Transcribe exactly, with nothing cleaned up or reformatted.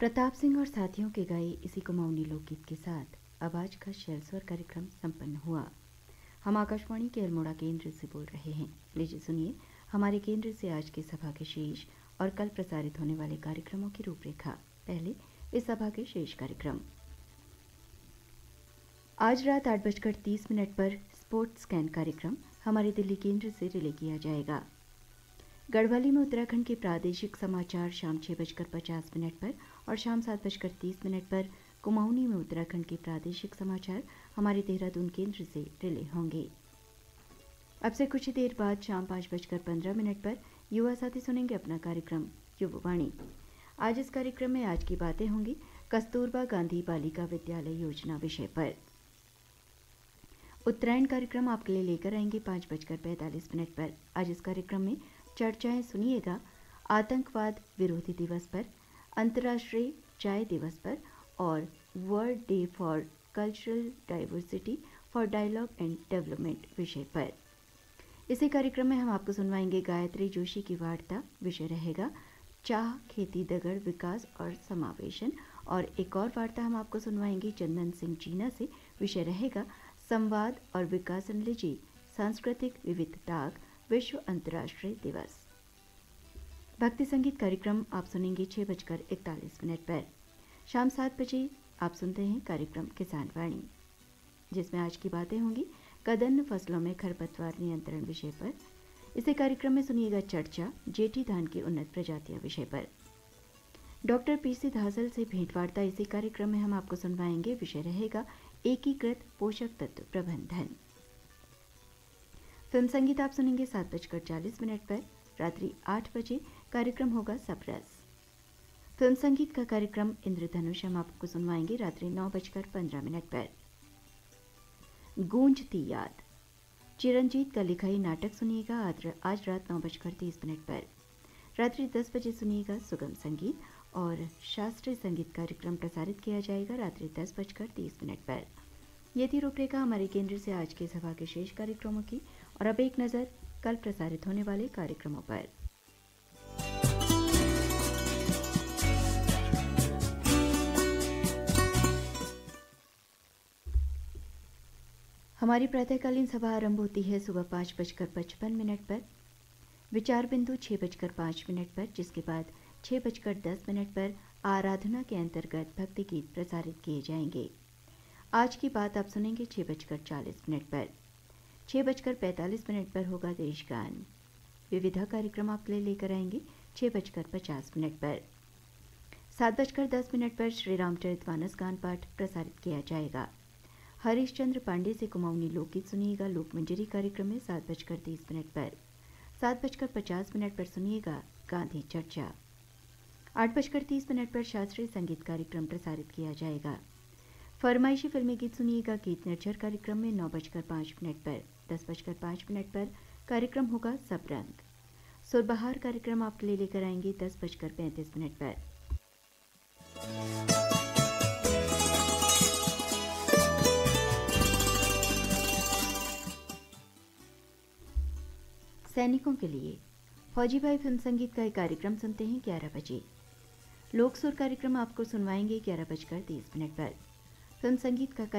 प्रताप सिंह और साथियों के गाए इसी कुमाऊनी लोकगीत के साथ अब आज का शैलस्वर कार्यक्रम संपन्न हुआ। हम आकाशवाणी के अल्मोड़ा केंद्र से बोल रहे हैं। लीजिए सुनिए हमारे केंद्र से आज के सभा के शेष और कल प्रसारित होने वाले कार्यक्रमों की रूपरेखा। पहले इस सभा के शेष कार्यक्रम। आज रात आठ बजकर तीस मिनट पर स्पोर्ट्स स्कैन कार्यक्रम हमारे दिल्ली केंद्र से रिले किया जाएगा। गढ़वाली में उत्तराखंड के प्रादेशिक समाचार शाम छः बजकर पचास मिनट पर और शाम सात बजकर तीस मिनट पर कुमाऊनी में उत्तराखंड के प्रादेशिक समाचार हमारे देहरादून केंद्र से रिले होंगे। अब से कुछ ही देर बाद शाम पाँच बजकर पंद्रह मिनट पर युवा साथी सुनेंगे अपना कार्यक्रम युववाणी। आज इस कार्यक्रम में आज की बातें होंगी कस्तूरबा गांधी बालिका विद्यालय योजना विषय पर। उत्तरायण कार्यक्रम आपके लिए लेकर आएंगे पाँच बजकर पैंतालीस मिनट पर। आज इस कार्यक्रम में चर्चाएं सुनिएगा आतंकवाद विरोधी दिवस पर, अंतर्राष्ट्रीय चाय दिवस पर और world day for cultural diversity for dialogue and development विषय पर। इसी कार्यक्रम में हम आपको सुनवाएंगे गायत्री जोशी की वार्ता। विषय रहेगा चाह खेती दगड़ विकास और समावेशन। और एक और वार्ता हम आपको सुनवाएंगे चंदन सिंह जीना से। विषय रहेगा संवाद और विकासन लिजी सांस्कृतिक विविधता विश्व अंतर्राष्ट्रीय दिवस। भक्ति संगीत कार्यक्रम आप सुनेंगे छः बजकर इकतालीस मिनट पर। शाम सात बजे आप सुनते हैं कार्यक्रम किसान वाणी, जिसमें आज की बातें होंगी कदन्न फसलों में खरपतवार नियंत्रण विषय पर। इसी कार्यक्रम में सुनिएगा चर्चा जेठी धान की उन्नत प्रजातियां विषय पर। डॉक्टर पीसी धासल से भेंटवार्ता इसी कार्यक्रम में हम आपको सुनवाएंगे। विषय रहेगा एकीकृत पोषक तत्व प्रबंधन। फिल्म संगीत आप सुनेंगे सात बजकर चालीस मिनट पर। रात्रि आठ बजे कार्यक्रम होगा सबरस। फिल्म संगीत का कार्यक्रम इंद्रधनुष हम आपको सुनवाएंगे रात्रि नौ बजकर पंद्रह मिनट पर। गूंजती याद चिरंजीत का लिखा ही नाटक सुनिएगा आज रात नौ बजकर तीस मिनट पर। रात्रि दस बजे सुनिएगा सुगम संगीत और शास्त्रीय संगीत कार्यक्रम प्रसारित किया जाएगा रात्रि दस बजकर तीस मिनट पर। ये थी रूपरेखा हमारे केंद्र से आज के सभा के शेष कार्यक्रमों की। और अब एक नज़र कल प्रसारित होने वाले कार्यक्रमों पर। हमारी प्रातःकालीन सभा आरंभ होती है सुबह पाँच बजकर पचपन मिनट पर। विचार बिंदु छः बजकर पाँच मिनट पर, जिसके बाद छः बजकर दस मिनट पर आराधना के अंतर्गत भक्ति गीत प्रसारित किए जाएंगे। आज की बात आप सुनेंगे छः बजकर चालीस मिनट पर। छः बजकर पैंतालीस मिनट पर होगा देशगान। विविधा कार्यक्रम आपके लिए लेकर आएंगे छः बजकर पचास मिनट पर। सात बजकर दस मिनट पर श्री रामचरितमानस गान पाठ प्रसारित किया जाएगा। हरीशचंद्र पांडे से कुमाऊनी लोकगीत सुनिएगा लोकमंजरी कार्यक्रम में सात बजकर तीस मिनट पर। सात बजकर पचास मिनट पर सुनिएगा गांधी चर्चा। आठ बजकर तीस मिनट पर शास्त्रीय संगीत कार्यक्रम प्रसारित किया जाएगा। फरमाइशी फिल्मी गीत सुनिएगा गीत निर्जर कार्यक्रम में नौ बजकर पाँच मिनट पर। दस बजकर पाँच मिनट पर कार्यक्रम होगा सब रंग। सुरबहार कार्यक्रम आपके लिए लेकर आएंगे दस बजकर पैंतीस मिनट पर। सैनिकों के लिए फौजी भाई फिल्म संगीत का एक कार्यक्रम सुनते हैं ग्यारह बजे। लोक सुर कार्यक्रम आपको सुनवाएंगे ग्यारह बजकर तीस मिनट पर। फिल्म संगीत का